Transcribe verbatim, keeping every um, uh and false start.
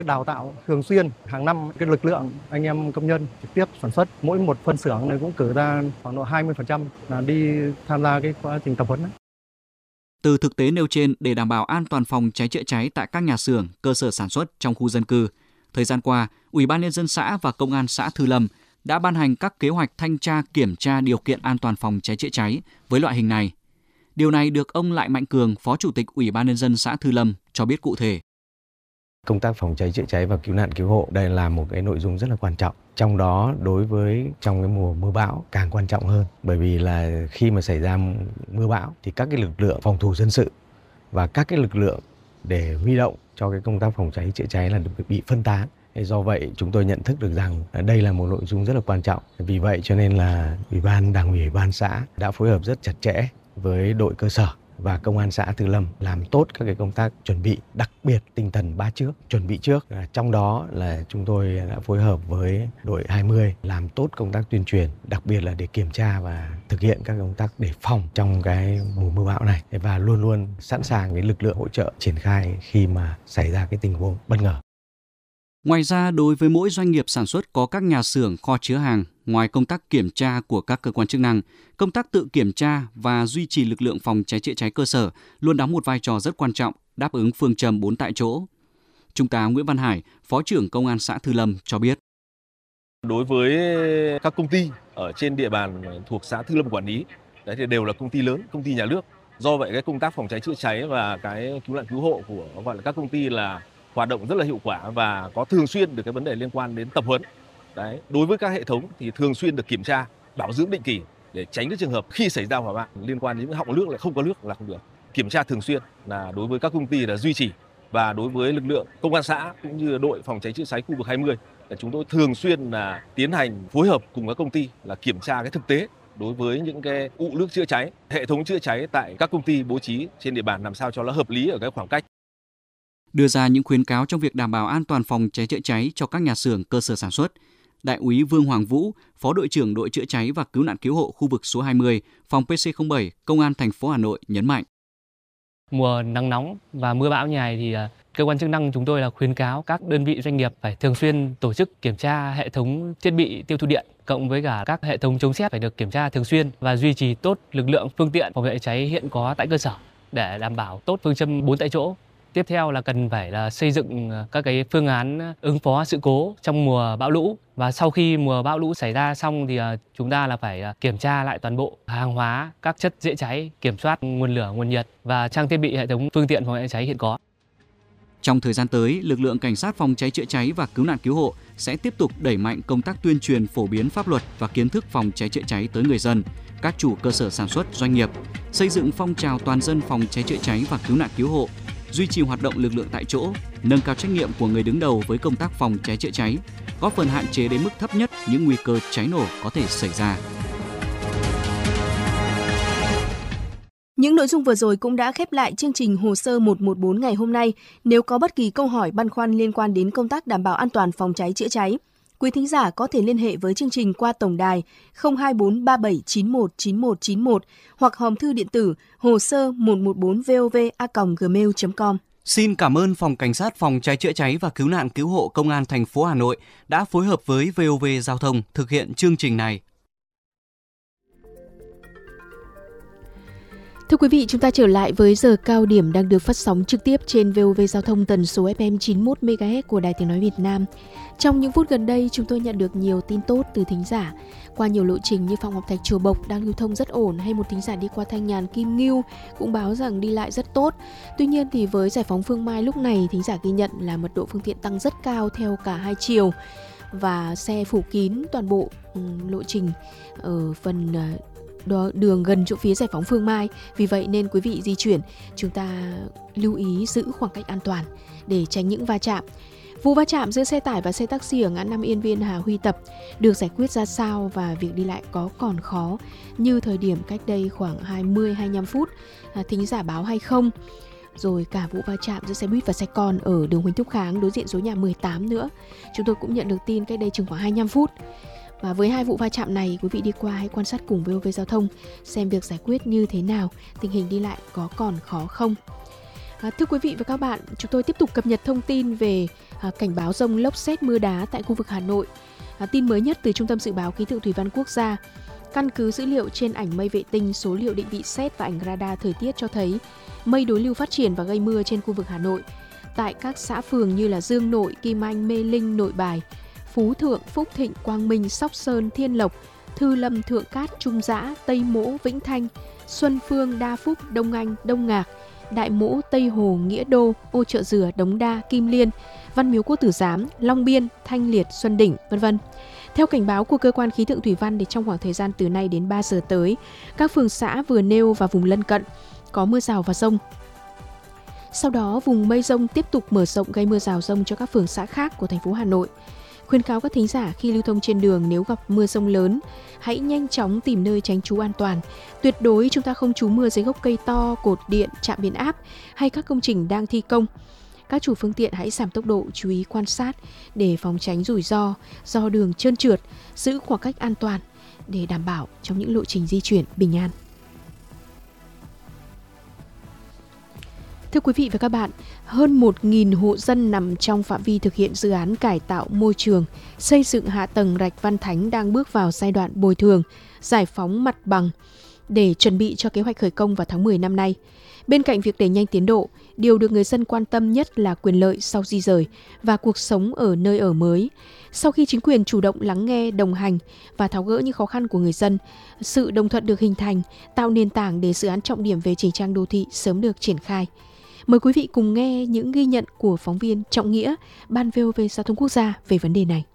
Đào tạo thường xuyên hàng năm cái lực lượng anh em công nhân trực tiếp sản xuất, mỗi một phân xưởng này cũng cử ra khoảng độ hai mươi phần trăm là đi tham gia cái quá trình tập huấn đấy. Từ thực tế nêu trên, để đảm bảo an toàn phòng cháy chữa cháy tại các nhà xưởng, cơ sở sản xuất trong khu dân cư, thời gian qua, Ủy ban nhân dân xã và Công an xã Thư Lâm đã ban hành các kế hoạch thanh tra kiểm tra điều kiện an toàn phòng cháy chữa cháy với loại hình này. Điều này được ông Lại Mạnh Cường, Phó Chủ tịch Ủy ban nhân dân xã Thư Lâm cho biết cụ thể. Công tác phòng cháy chữa cháy và cứu nạn cứu hộ đây là một cái nội dung rất là quan trọng. Trong đó đối với trong cái mùa mưa bão càng quan trọng hơn, bởi vì là khi mà xảy ra mưa bão thì các cái lực lượng phòng thủ dân sự và các cái lực lượng để huy động cho cái công tác phòng cháy chữa cháy là được bị phân tán. Do vậy chúng tôi nhận thức được rằng đây là một nội dung rất là quan trọng. Vì vậy cho nên là Ủy ban Đảng ủy Ủy ban xã đã phối hợp rất chặt chẽ với đội cơ sở và Công an xã Thư Lâm làm tốt các cái công tác chuẩn bị, đặc biệt tinh thần ba trước, chuẩn bị trước. Trong đó là chúng tôi đã phối hợp với đội hai mươi làm tốt công tác tuyên truyền, đặc biệt là để kiểm tra và thực hiện các công tác để phòng trong cái mùa mưa bão này, và luôn luôn sẵn sàng cái lực lượng hỗ trợ triển khai khi mà xảy ra cái tình huống bất ngờ. Ngoài ra, đối với mỗi doanh nghiệp sản xuất có các nhà xưởng, kho chứa hàng, ngoài công tác kiểm tra của các cơ quan chức năng, công tác tự kiểm tra và duy trì lực lượng phòng cháy chữa cháy cơ sở luôn đóng một vai trò rất quan trọng, đáp ứng phương châm bốn tại chỗ. Trung tá Nguyễn Văn Hải, Phó trưởng Công an xã Thư Lâm cho biết. Đối với các công ty ở trên địa bàn thuộc xã Thư Lâm quản lý, đấy thì đều là công ty lớn, công ty nhà nước. Do vậy cái công tác phòng cháy chữa cháy và cái cứu nạn cứu hộ của gọi là các công ty là hoạt động rất là hiệu quả và có thường xuyên được cái vấn đề liên quan đến tập huấn. Đấy, đối với các hệ thống thì thường xuyên được kiểm tra, bảo dưỡng định kỳ để tránh cái trường hợp khi xảy ra hỏa hoạn liên quan đến họng nước lại không có nước là không được. Kiểm tra thường xuyên là đối với các công ty là duy trì, và đối với lực lượng công an xã cũng như đội phòng cháy chữa cháy khu vực hai mươi là chúng tôi thường xuyên là tiến hành phối hợp cùng các công ty là kiểm tra cái thực tế đối với những cái ụ nước chữa cháy, hệ thống chữa cháy tại các công ty bố trí trên địa bàn làm sao cho nó hợp lý ở cái khoảng cách. Đưa ra những khuyến cáo trong việc đảm bảo an toàn phòng cháy chữa cháy cho các nhà xưởng, cơ sở sản xuất, Đại úy Vương Hoàng Vũ, Phó đội trưởng đội chữa cháy và cứu nạn cứu hộ khu vực số hai mươi, phòng pê xê không bảy, Công an thành phố Hà Nội nhấn mạnh. Mùa nắng nóng và mưa bão như này thì cơ quan chức năng chúng tôi là khuyến cáo các đơn vị doanh nghiệp phải thường xuyên tổ chức kiểm tra hệ thống thiết bị tiêu thụ điện, cộng với cả các hệ thống chống sét phải được kiểm tra thường xuyên và duy trì tốt lực lượng phương tiện phòng cháy cháy hiện có tại cơ sở để đảm bảo tốt phương châm bốn tại chỗ. Tiếp theo là cần phải là xây dựng các cái phương án ứng phó sự cố trong mùa bão lũ, và sau khi mùa bão lũ xảy ra xong thì chúng ta là phải kiểm tra lại toàn bộ hàng hóa, các chất dễ cháy, kiểm soát nguồn lửa, nguồn nhiệt và trang thiết bị hệ thống phương tiện phòng cháy cháy hiện có. Trong thời gian tới, lực lượng cảnh sát phòng cháy chữa cháy và cứu nạn cứu hộ sẽ tiếp tục đẩy mạnh công tác tuyên truyền phổ biến pháp luật và kiến thức phòng cháy chữa cháy tới người dân, các chủ cơ sở sản xuất, doanh nghiệp, xây dựng phong trào toàn dân phòng cháy chữa cháy và cứu nạn cứu hộ, duy trì hoạt động lực lượng tại chỗ, nâng cao trách nhiệm của người đứng đầu với công tác phòng cháy chữa cháy, góp phần hạn chế đến mức thấp nhất những nguy cơ cháy nổ có thể xảy ra. Những nội dung vừa rồi cũng đã khép lại chương trình Hồ sơ một một bốn ngày hôm nay. Nếu có bất kỳ câu hỏi băn khoăn liên quan đến công tác đảm bảo an toàn phòng cháy chữa cháy, quý thính giả có thể liên hệ với chương trình qua tổng đài không hai bốn ba bảy chín một chín một chín một hoặc hòm thư điện tử hồ sơ một một bốn vov a còng gmail chấm com. Xin cảm ơn Phòng Cảnh sát phòng cháy chữa cháy và cứu nạn cứu hộ Công an thành phố Hà Nội đã phối hợp với vê o vê Giao thông thực hiện chương trình này. Thưa quý vị, chúng ta trở lại với giờ cao điểm đang được phát sóng trực tiếp trên vê o vê Giao thông tần số ép em chín mươi mốt mê ga héc của Đài Tiếng nói Việt Nam. Trong những phút gần đây, chúng tôi nhận được nhiều tin tốt từ thính giả. Qua nhiều lộ trình như Phạm Ngọc Thạch Chùa Bộc đang lưu thông rất ổn, hay một thính giả đi qua Thanh Nhàn Kim Ngưu cũng báo rằng đi lại rất tốt. Tuy nhiên thì với giải phóng Phương Mai lúc này, thính giả ghi nhận là mật độ phương tiện tăng rất cao theo cả hai chiều và xe phủ kín toàn bộ um, lộ trình ở phần uh, đường gần chỗ phía giải phóng Phương Mai. Vì vậy nên quý vị di chuyển, chúng ta lưu ý giữ khoảng cách an toàn để tránh những va chạm. Vụ va chạm giữa xe tải và xe taxi ở ngã năm Yên Viên Hà Huy Tập được giải quyết ra sao và việc đi lại có còn khó như thời điểm cách đây khoảng hai mươi đến hai mươi lăm phút à, thính giả báo hay không? Rồi cả vụ va chạm giữa xe buýt và xe con ở đường Huỳnh Thúc Kháng đối diện số nhà mười tám nữa. Chúng tôi cũng nhận được tin cách đây chừng khoảng hai mươi lăm phút. Và với hai vụ va chạm này, quý vị đi qua hãy quan sát cùng vê o vê Giao thông xem việc giải quyết như thế nào, tình hình đi lại có còn khó không. À, thưa quý vị và các bạn, chúng tôi tiếp tục cập nhật thông tin về à, cảnh báo dông lốc sét mưa đá tại khu vực Hà Nội. À, tin mới nhất từ Trung tâm Dự báo Khí tượng Thủy văn Quốc gia. Căn cứ dữ liệu trên ảnh mây vệ tinh, số liệu định vị sét và ảnh radar thời tiết cho thấy mây đối lưu phát triển và gây mưa trên khu vực Hà Nội. Tại các xã phường như là Dương Nội, Kim Anh, Mê Linh, Nội Bài, Phú Thượng, Phúc Thịnh, Quang Minh, Sóc Sơn, Thiên Lộc, Thư Lâm, Thượng Cát, Trung Dã, Tây Mỗ, Vĩnh Thanh, Xuân Phương, Đa Phúc, Đông Anh, Đông Ngạc, Đại Mỗ, Tây Hồ, Nghĩa Đô, Ô Chợ Dừa, Đống Đa, Kim Liên, Văn Miếu Quốc Tử Giám, Long Biên, Thanh Liệt, Xuân Đỉnh, vân vân. Theo cảnh báo của cơ quan khí tượng thủy văn thì trong khoảng thời gian từ nay đến ba giờ tới, các phường xã vừa nêu và vùng lân cận có mưa rào và dông. Sau đó, vùng mây dông tiếp tục mở rộng gây mưa rào dông cho các phường xã khác của thành phố Hà Nội. Khuyến cáo các thính giả khi lưu thông trên đường nếu gặp mưa dông lớn, hãy nhanh chóng tìm nơi tránh trú an toàn. Tuyệt đối chúng ta không trú mưa dưới gốc cây to, cột điện, trạm biến áp hay các công trình đang thi công. Các chủ phương tiện hãy giảm tốc độ, chú ý quan sát để phòng tránh rủi ro do đường trơn trượt, giữ khoảng cách an toàn để đảm bảo trong những lộ trình di chuyển bình an. Thưa quý vị và các bạn, hơn một nghìn hộ dân nằm trong phạm vi thực hiện dự án cải tạo môi trường, xây dựng hạ tầng rạch Văn Thánh đang bước vào giai đoạn bồi thường, giải phóng mặt bằng để chuẩn bị cho kế hoạch khởi công vào tháng mười năm nay. Bên cạnh việc đẩy nhanh tiến độ, điều được người dân quan tâm nhất là quyền lợi sau di rời và cuộc sống ở nơi ở mới. Sau khi chính quyền chủ động lắng nghe, đồng hành và tháo gỡ những khó khăn của người dân, sự đồng thuận được hình thành, tạo nền tảng để dự án trọng điểm về chỉnh trang đô thị sớm được triển khai. Mời quý vị cùng nghe những ghi nhận của phóng viên Trọng Nghĩa, Ban vê o vê Giao thông Quốc gia về vấn đề này.